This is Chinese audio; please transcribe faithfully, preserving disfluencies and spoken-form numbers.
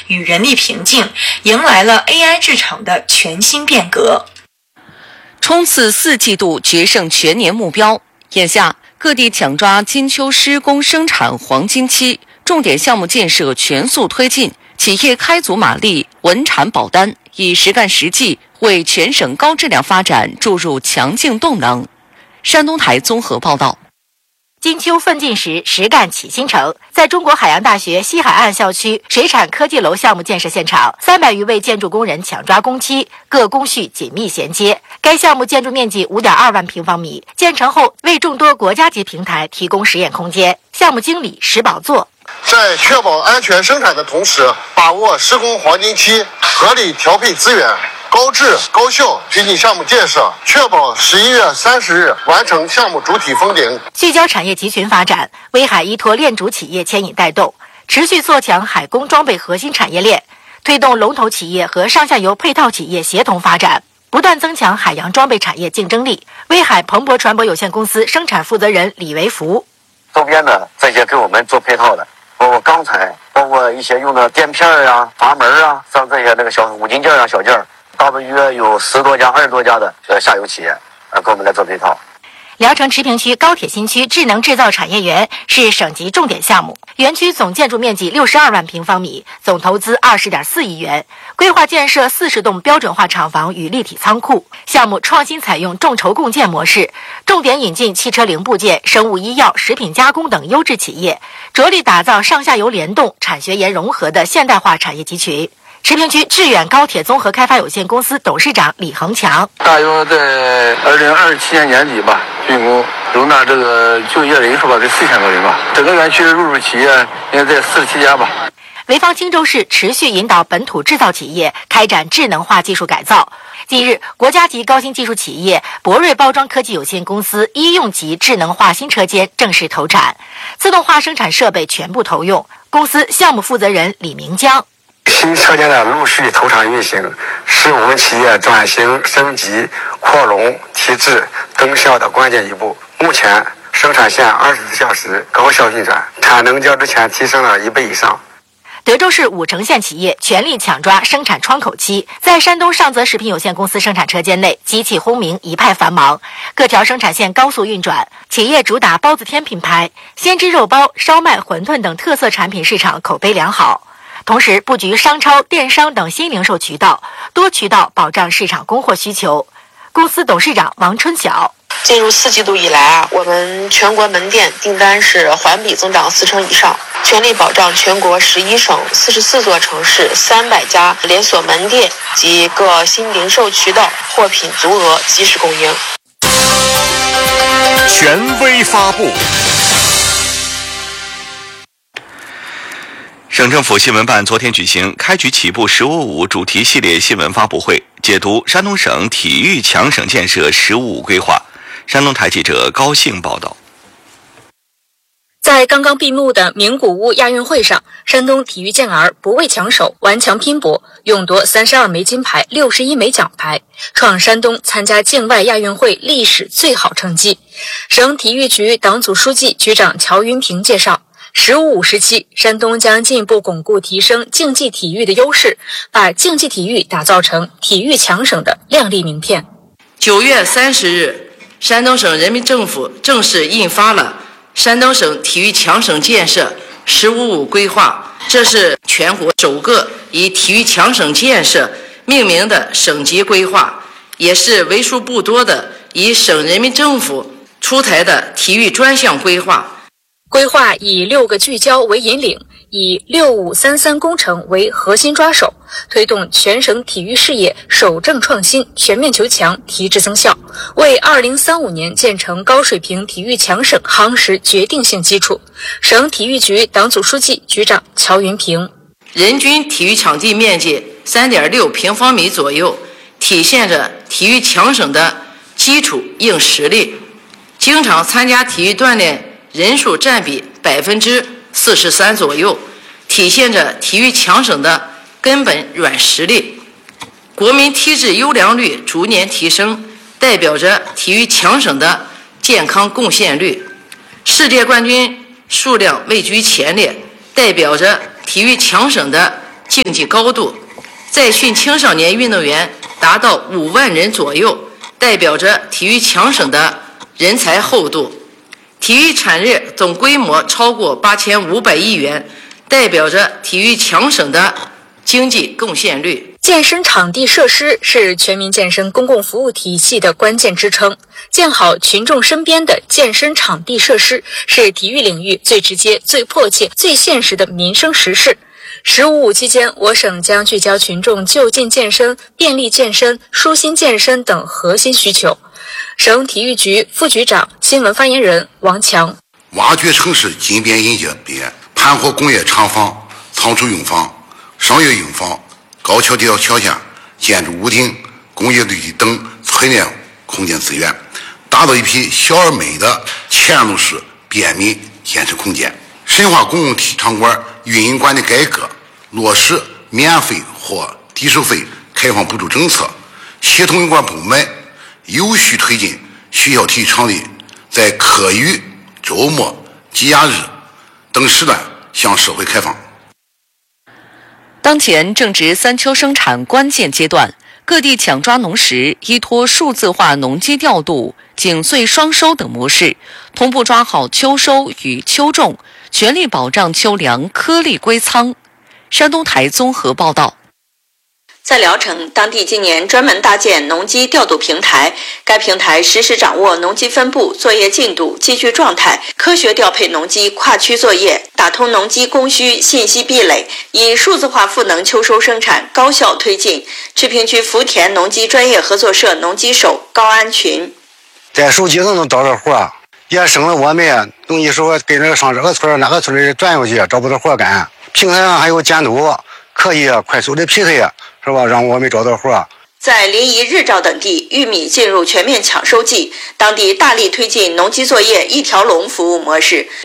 与人力瓶颈，迎来了 A I 制场的全新变革。 冲刺四季度决胜全年目标，眼下各地抢抓金秋施工生产黄金期，重点项目建设全速推进，企业开足马力，稳产保单，以实干实际为全省高质量发展注入强劲动能。山东台综合报道。 金秋奋进时，实干起新城。在中国海洋大学西海岸校区水产科技楼项目建设现场，三百余位建筑工人抢抓工期，各工序紧密衔接。该项目建筑面积 五点二万平方米，建成后为众多国家级平台提供实验空间。项目经理石宝作， 在确保安全生产的同时，把握施工黄金期，合理调配资源，高质高效推进项目建设，确保十一月三十日完成项目主体封顶。 聚焦产业集群发展，威海依托链主企业牵引带动，持续做强海工装备核心产业链，推动龙头企业和上下游配套企业协同发展，不断增强海洋装备产业竞争力。威海鹏博船舶有限公司生产负责人李维福， 周边的这些给我们做配套的，包括钢材，包括一些用的垫片啊、阀门啊，像这些那个小五金件啊、小件儿。大约有十多家、二十多家的呃下游企业，呃，给我们来做配套。 聊城池坪区高铁新区智能制造产业园是省级重点项目，园区总建筑面积六十二万平方米，总投资二十点四亿元，规划建设四十栋标准化厂房与立体仓库。项目创新采用众筹共建模式，重点引进汽车零部件、生物医药、食品加工等优质企业，着力打造上下游联动、产学研融合的现代化产业集群。池坪区致远高铁综合开发有限公司董事长李恒强， 大约在二零二七年年底吧，竣工，容纳这个就业人数吧，在四千多人吧。整个园区入驻企业应该在四十七家吧。 潍坊青州市持续引导本土制造企业开展智能化技术改造。近日，国家级高新技术企业博瑞包装科技有限公司医用级智能化新车间正式投产，自动化生产设备全部投用。公司项目负责人李明江， 新车间的陆续投产运行，是我们企业转型升级、扩容、提质、增效的关键一步。目前生产线二十四小时高效运转，产能较之前提升了一倍以上。 德州市武城县企业全力抢抓生产窗口期，在山东上泽食品有限公司生产车间内，机器轰鸣，一派繁忙，各条生产线高速运转。企业主打包子天品牌，鲜汁肉包、烧麦、馄饨等特色产品市场口碑良好。同时布局商超、电商等新零售渠道，多渠道保障市场供货需求。公司董事长王春晓， 进入四季度以来啊，我们全国门店订单是环比增长四成以上，全力保障全国十一省、四十四座城市、三百家连锁门店及各新零售渠道货品足额及时供应。 权威发布。省政府新闻办昨天举行开局起步十五五主题系列新闻发布会，解读山东省体育强省建设十五五规划。山东台记者高兴报道。 在刚刚闭幕的名古屋亚运会上，山东体育健儿不畏强手，顽强拼搏，勇夺三十二枚金牌、六十一枚奖牌，创山东参加境外亚运会历史最好成绩。省体育局党组书记、局长乔云平介绍，十五五时期，山东将进一步巩固提升竞技体育的优势，把竞技体育打造成体育强省的亮丽名片。 九月三十日，山东省人民政府正式印发了山东省体育强省建设十五五规划，这是全国首个以体育强省建设命名的省级规划，也是为数不多的以省人民政府出台的体育专项规划。 规划以六个聚焦为引领，以六五三三工程为核心抓手，推动全省体育事业守正创新、全面求强、提质增效，为二零三五年建成高水平体育强省夯实决定性基础。省体育局党组书记、局长乔云平， 人均体育场地面积 三点六平方米左右，体现着体育强省的基础硬实力。经常参加体育锻炼人数占比百分之四十三左右，体现着体育强省的根本软实力。国民体质优良率逐年提升，代表着体育强省的健康贡献率。世界冠军数量位居前列，代表着体育强省的竞技高度，在训青少年运动员达到五万人左右，代表着体育强省的人才厚度。体育产业总规模超过八千五百亿元，代表着体育强省的经济贡献率。 健身场地设施是全民健身公共服务体系的关键支撑，建好群众身边的健身场地设施是体育领域最直接、最迫切、最现实的民生实事。十五五期间，我省将聚焦群众就近健身、便利健身、舒心健身等核心需求。省体育局副局长、新闻发言人王强： 挖掘城市金边银界边，盘活工业厂房、仓储用房、商业用房、高桥桥桥下建筑屋顶、工业绿地等存量空间资源，打造一批小而美的嵌入式便民健身空间。深化公共体场馆运营管理改革，落实免费或低收费开放补助政策，协同有关部门有序推进学校体育场地在课余、周末、节假日等时段向社会开放。 当前正值三秋生产关键阶段，各地抢抓农时，依托数字化农机调度、紧穗双收等模式，同步抓好秋收与秋种，全力保障秋粮颗粒归仓。山东台综合报道。 在聊城，当地今年专门搭建农机调度平台，该平台实时掌握农机分布、作业进度、机具状态，科学调配农机跨区作业，打通农机供需信息壁垒，以数字化赋能秋收生产高效推进。赤平区福田农机专业合作社农机手高安群： 在手机上能找着活，也省了我们农机手跟着上这个村那个村里转悠去，找不到活干。平台上还有监督，可以快速的匹配，是吧？让我们找到活。 在临沂、日照等地，玉米进入全面抢收季，当地大力推进农机作业一条龙服务模式，